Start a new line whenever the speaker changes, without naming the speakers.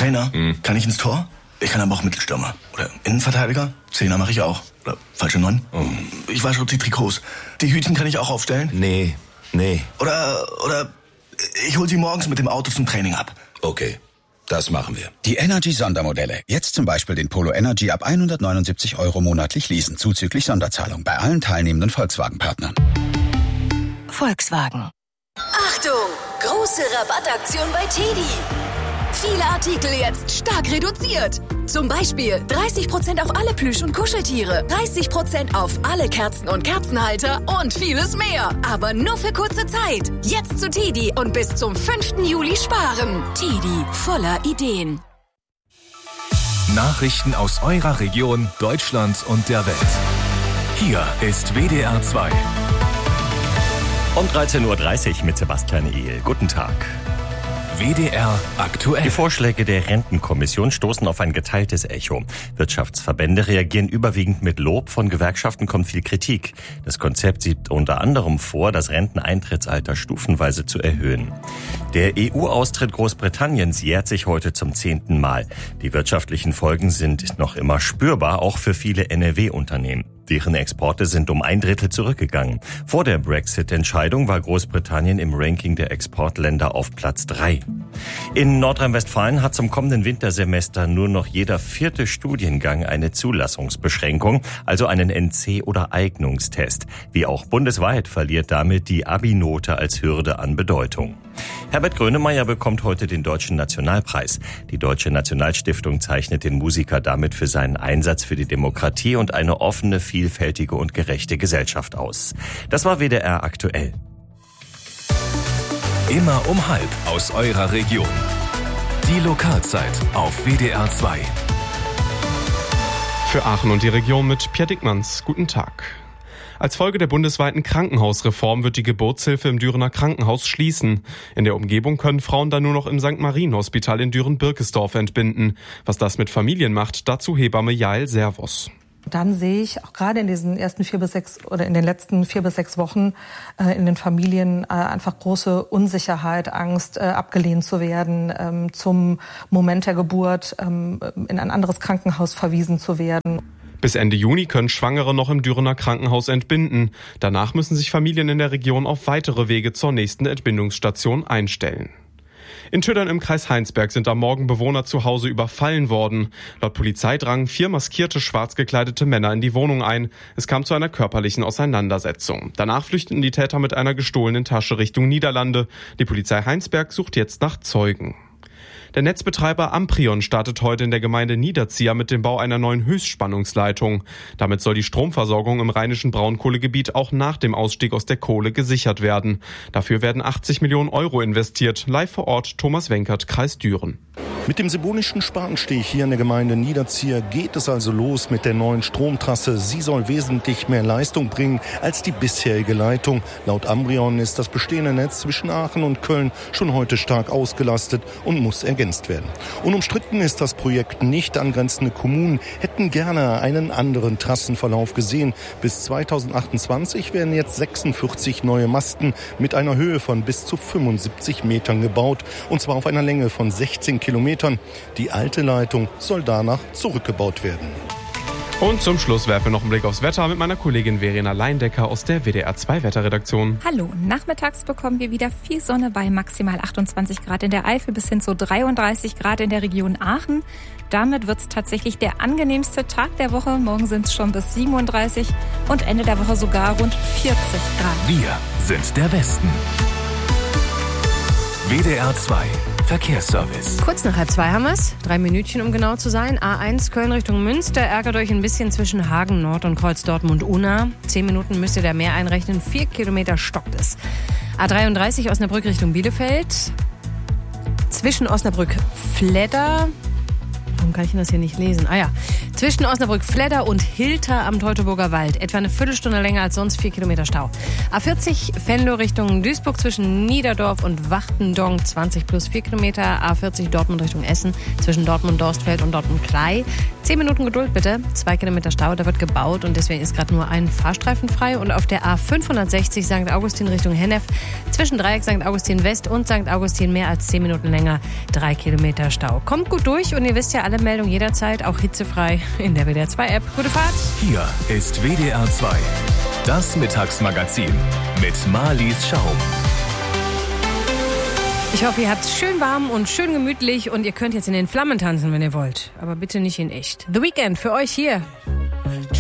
Trainer, kann ich ins Tor? Ich kann aber auch Mittelstürmer. Oder Innenverteidiger? Zehner mache ich auch. Oder falsche 9. Ich wasche die Trikots. Die Hütchen kann ich auch aufstellen?
Nee.
Oder ich hol sie morgens mit dem Auto zum Training ab.
Okay, das machen wir.
Die Energy-Sondermodelle. Jetzt zum Beispiel den Polo Energy ab 179 € monatlich leasen, zuzüglich Sonderzahlung bei allen teilnehmenden Volkswagen-Partnern.
Volkswagen.
Achtung! Große Rabattaktion bei TEDi. Viele Artikel jetzt stark reduziert. Zum Beispiel 30% auf alle Plüsch- und Kuscheltiere, 30% auf alle Kerzen und Kerzenhalter und vieles mehr. Aber nur für kurze Zeit. Jetzt zu TEDi und bis zum 5. Juli sparen. TEDi, voller Ideen.
Nachrichten aus eurer Region, Deutschland und der Welt. Hier ist WDR 2.
Um 13.30 Uhr mit Sebastian Ehl. Guten Tag.
WDR aktuell.
Die Vorschläge der Rentenkommission stoßen auf ein geteiltes Echo. Wirtschaftsverbände reagieren überwiegend mit Lob, von Gewerkschaften kommt viel Kritik. Das Konzept sieht unter anderem vor, das Renteneintrittsalter stufenweise zu erhöhen. Der EU-Austritt Großbritanniens jährt sich heute zum 10. Mal. Die wirtschaftlichen Folgen sind noch immer spürbar, auch für viele NRW-Unternehmen. Deren Exporte sind um 1/3 zurückgegangen. Vor der Brexit-Entscheidung war Großbritannien im Ranking der Exportländer auf Platz 3. In Nordrhein-Westfalen hat zum kommenden Wintersemester nur noch jeder 4. Studiengang eine Zulassungsbeschränkung, also einen NC- oder Eignungstest. Wie auch bundesweit verliert damit die Abi-Note als Hürde an Bedeutung. Herbert Grönemeyer bekommt heute den Deutschen Nationalpreis. Die Deutsche Nationalstiftung zeichnet den Musiker damit für seinen Einsatz für die Demokratie und eine offene, vielfältige und gerechte Gesellschaft aus. Das war WDR aktuell.
Immer um 12:30 aus eurer Region. Die Lokalzeit auf WDR 2.
Für Aachen und die Region mit Pierre Dickmanns. Guten Tag. Als Folge der bundesweiten Krankenhausreform wird die Geburtshilfe im Dürener Krankenhaus schließen. In der Umgebung können Frauen dann nur noch im St. Marien-Hospital in Düren-Birkesdorf entbinden. Was das mit Familien macht, dazu Hebamme Jael Servos.
Dann sehe ich auch gerade in diesen ersten 4 bis 6 oder in den letzten 4 bis 6 Wochen in den Familien einfach große Unsicherheit, Angst, abgelehnt zu werden, zum Moment der Geburt in ein anderes Krankenhaus verwiesen zu werden.
Bis Ende Juni können Schwangere noch im Dürener Krankenhaus entbinden. Danach müssen sich Familien in der Region auf weitere Wege zur nächsten Entbindungsstation einstellen. In Tüddern im Kreis Heinsberg sind am Morgen Bewohner zu Hause überfallen worden. Laut Polizei drangen 4 maskierte, schwarz gekleidete Männer in die Wohnung ein. Es kam zu einer körperlichen Auseinandersetzung. Danach flüchteten die Täter mit einer gestohlenen Tasche Richtung Niederlande. Die Polizei Heinsberg sucht jetzt nach Zeugen. Der Netzbetreiber Amprion startet heute in der Gemeinde Niederzieher mit dem Bau einer neuen Höchstspannungsleitung. Damit soll die Stromversorgung im rheinischen Braunkohlegebiet auch nach dem Ausstieg aus der Kohle gesichert werden. Dafür werden 80 Millionen € investiert. Live vor Ort Thomas Wenkert, Kreis Düren.
Mit dem Sibonischen Spatensteg hier in der Gemeinde Niederzieher geht es also los mit der neuen Stromtrasse. Sie soll wesentlich mehr Leistung bringen als die bisherige Leitung. Laut Amprion ist das bestehende Netz zwischen Aachen und Köln schon heute stark ausgelastet und muss ergänzt werden. Unumstritten ist das Projekt nicht. Angrenzende Kommunen hätten gerne einen anderen Trassenverlauf gesehen. Bis 2028 werden jetzt 46 neue Masten mit einer Höhe von bis zu 75 Metern gebaut. Und zwar auf einer Länge von 16 Kilometern. Die alte Leitung soll danach zurückgebaut werden.
Und zum Schluss werfen wir noch einen Blick aufs Wetter mit meiner Kollegin Verena Leindecker aus der WDR 2 Wetterredaktion.
Hallo, nachmittags bekommen wir wieder viel Sonne bei maximal 28 Grad in der Eifel bis hin zu 33 Grad in der Region Aachen. Damit wird es tatsächlich der angenehmste Tag der Woche. Morgen sind es schon bis 37 und Ende der Woche sogar rund 40 Grad.
Wir sind der Westen. WDR 2 Verkehrsservice.
Kurz nach 1:30 haben wir es. 3 Minütchen, um genau zu sein. A1 Köln Richtung Münster. Ärgert euch ein bisschen zwischen Hagen Nord und Kreuz Dortmund-Unna. 10 Minuten müsst ihr da mehr einrechnen. 4 Kilometer stockt es. A33 Osnabrück Richtung Bielefeld. Zwischen Osnabrück-Fledder. Warum kann ich denn das hier nicht lesen? Zwischen Osnabrück-Fledder und Hilter am Teutoburger Wald. Etwa eine Viertelstunde länger als sonst, 4 Kilometer Stau. A40 Venlo Richtung Duisburg zwischen Niederdorf und Wachtendonk 20 plus 4 Kilometer. A40 Dortmund Richtung Essen zwischen Dortmund-Dorstfeld und Dortmund-Klei. 10 Minuten Geduld bitte. 2 Kilometer Stau, da wird gebaut und deswegen ist gerade nur ein Fahrstreifen frei. Und auf der A560 St. Augustin Richtung Hennef zwischen Dreieck St. Augustin West und St. Augustin mehr als 10 Minuten länger. 3 Kilometer Stau. Kommt gut durch und ihr wisst ja, alle Meldungen jederzeit, auch hitzefrei in der WDR 2 App. Gute Fahrt.
Hier ist WDR 2. Das Mittagsmagazin mit Marlies Schaum.
Ich hoffe, ihr habt es schön warm und schön gemütlich und ihr könnt jetzt in den Flammen tanzen, wenn ihr wollt. Aber bitte nicht in echt. The Weeknd für euch hier.